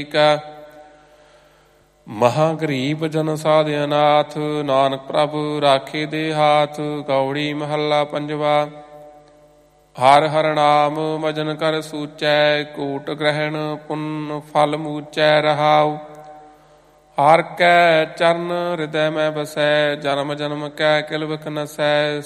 ਕਾ। ਮਹਾ ਗਰੀਬ ਜਨ ਸਾਧ ਅਨਾਥ, ਨਾਨਕ ਪ੍ਰਭ ਰਾਖੇ ਦੇ ਹਾਥ। ਗੌੜੀ ਮਹੱਲਾ ਪੰਜਵਾ। ਹਰਿ ਹਰਿ ਨਾਮ ਮਜਨ ਕਰ ਸੂਚੈ, ਕੋਟ ਗ੍ਰਹਿਣ ਪੁੰਨ ਫਲ ਮੂਚੈ ਰਹਾਉ। ਹਰਿ ਕੈ ਚਰਨ ਹਿਰਦੈ ਮੈਂ ਬਸੈ, ਜਨਮ ਜਨਮ ਕੈ ਕਿਲ ਬਿਖ ਨਸੈ।